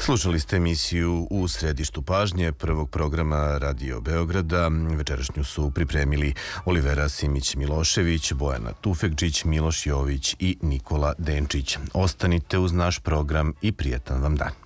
Slušali ste emisiju U središtu pažnje prvog programa Radio Beograda. Večerašnju su pripremili Olivera Simić-Milošević, Bojana Tufekčić, Miloš Jović i Nikola Denčić. Ostanite uz naš program i prijetan vam dan.